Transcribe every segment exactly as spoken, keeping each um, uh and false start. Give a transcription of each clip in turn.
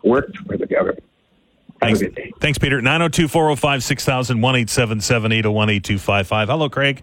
worked for the government. Thanks, Thanks, Peter. nine oh two, four oh five, six thousand, one eight seven seven, eight oh one, eight two five five. Hello, Craig.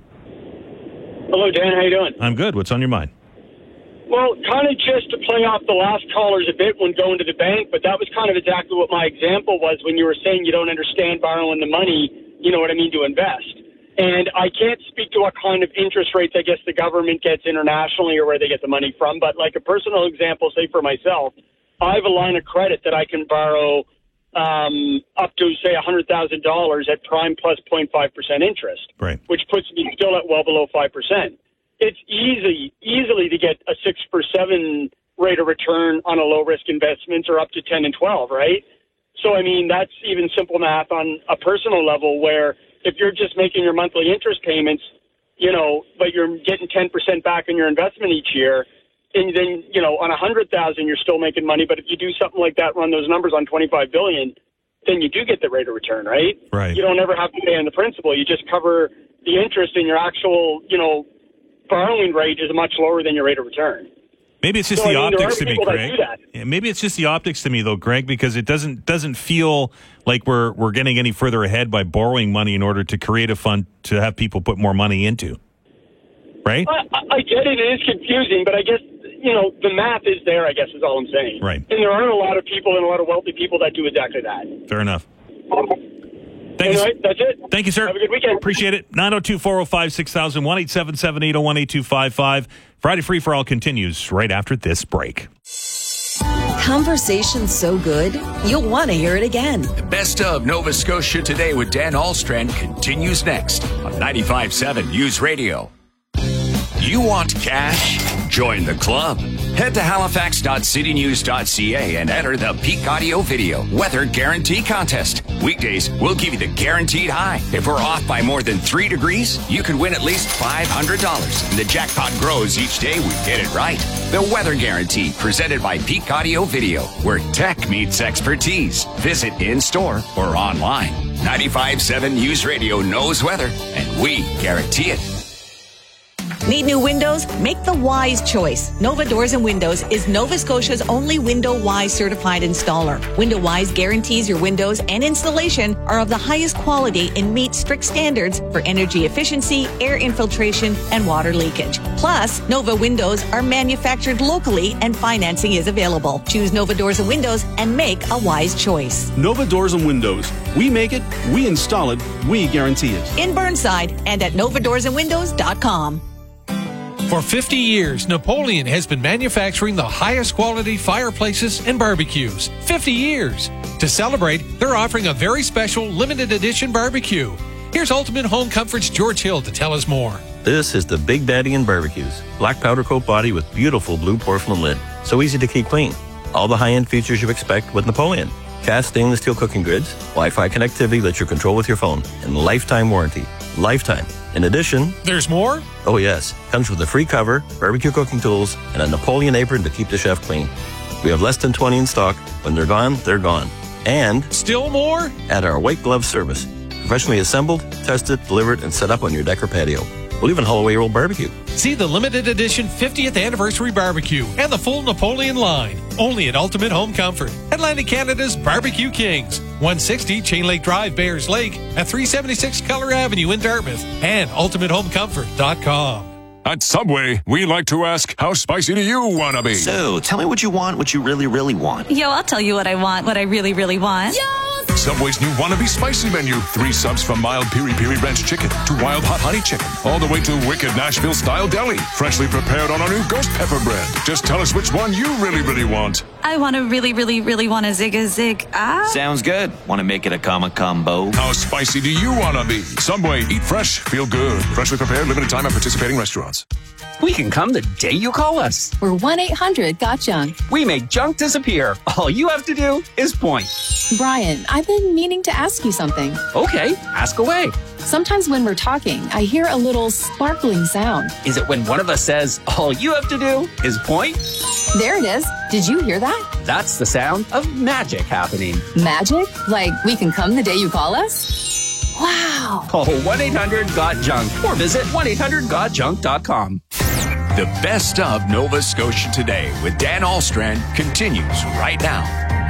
Hello, Dan. How you doing? I'm good. What's on your mind? Well, kind of just to play off the last callers a bit when going to the bank, but that was kind of exactly what my example was when you were saying you don't understand borrowing the money, you know what I mean, to invest. And I can't speak to what kind of interest rates I guess the government gets internationally or where they get the money from, but like a personal example, say for myself, I have a line of credit that I can borrow um, up to, say, one hundred thousand dollars at prime plus zero point five percent interest, right, which puts me still at well below five percent. It's easy, easily to get a six or seven rate of return on a low-risk investment or up to ten and twelve, right? So, I mean, that's even simple math on a personal level where if you're just making your monthly interest payments, you know, but you're getting ten percent back on your investment each year, and then, you know, on one hundred thousand dollars, you're still making money. But if you do something like that, run those numbers on twenty-five billion dollars, then you do get the rate of return, right? Right. You don't ever have to pay on the principal. You just cover the interest, and your actual, you know, borrowing rate is much lower than your rate of return. Maybe it's just so, the I mean, optics to me, Greg. Yeah, maybe it's just the optics to me, though, Greg, because it doesn't doesn't feel like we're we're getting any further ahead by borrowing money in order to create a fund to have people put more money into. Right? I, I get it. It is confusing, but I guess, you know, the math is there, I guess, is all I'm saying. Right. And there aren't a lot of people and a lot of wealthy people that do exactly that. Fair enough. Thank you. Right, that's it. Thank you, sir. Have a good weekend. Appreciate it. nine oh two, four oh five, six thousand, one eight seven seven, eight oh one, eight two five five. Friday Free for All continues right after this break. Conversation so good, you'll want to hear it again. The best of Nova Scotia Today with Dan Alstrand continues next on ninety-five point seven News Radio. You want cash? Join the club. Head to halifax dot city news dot c a and enter the Peak Audio Video Weather Guarantee Contest. Weekdays, we'll give you the guaranteed high. If we're off by more than three degrees, you could win at least five hundred dollars. And the jackpot grows each day we get it right. The Weather Guarantee, presented by Peak Audio Video, where tech meets expertise. Visit in-store or online. ninety-five point seven News Radio knows weather, and we guarantee it. Need new windows? Make the wise choice. Nova Doors and Windows is Nova Scotia's only Window Wise certified installer. Window Wise guarantees your windows and installation are of the highest quality and meet strict standards for energy efficiency, air infiltration, and water leakage. Plus, Nova Windows are manufactured locally and financing is available. Choose Nova Doors and Windows and make a wise choice. Nova Doors and Windows. We make it, we install it, we guarantee it. In Burnside and at nova doors and windows dot com. For fifty years, Napoleon has been manufacturing the highest quality fireplaces and barbecues. fifty years. To celebrate, they're offering a very special limited edition barbecue. Here's Ultimate Home Comfort's George Hill to tell us more. This is the Big Daddy in Barbecues. Black powder coat body with beautiful blue porcelain lid. So easy to keep clean. All the high-end features you expect with Napoleon. Cast stainless steel cooking grids, Wi-Fi connectivity that you control with your phone, and lifetime warranty. Lifetime. In addition... There's more? Oh, yes. Comes with a free cover, barbecue cooking tools, and a Napoleon apron to keep the chef clean. We have less than twenty in stock. When they're gone, they're gone. And... Still more? At our white glove service. Professionally assembled, tested, delivered, and set up on your deck or patio. We'll even haul away your old barbecue. See the limited edition fiftieth anniversary barbecue and the full Napoleon line. Only at Ultimate Home Comfort. Atlantic Canada's Barbecue Kings. one sixty Chain Lake Drive, Bayers Lake. At three seventy-six Color Avenue in Dartmouth. And ultimate home comfort dot com. At Subway, we like to ask, how spicy do you want to be? So, tell me what you want, what you really, really want. Yo, I'll tell you what I want, what I really, really want. Yo! Subway's new Wannabe Spicy menu. Three subs from mild piri-piri ranch chicken to wild hot honey chicken. All the way to wicked Nashville-style deli. Freshly prepared on our new ghost pepper bread. Just tell us which one you really, really want. I want to really, really, really want a zig a zig. Ah. Sounds good. Want to make it a comma combo? How spicy do you want to be? Subway, eat fresh, feel good. Freshly prepared, limited time at participating restaurants. We can come the day you call us. We're one eight hundred got junk. We make junk disappear. All you have to do is point. Brian, I've been meaning to ask you something. Okay, ask away. Sometimes when we're talking, I hear a little sparkling sound. Is it when one of us says, all you have to do is point? There it is. Did you hear that? That's the sound of magic happening. Magic? Like we can come the day you call us? Wow. Call one eight hundred got junk or visit one eight hundred got junk dot com. The best of Nova Scotia Today with Dan Alstrand continues right now.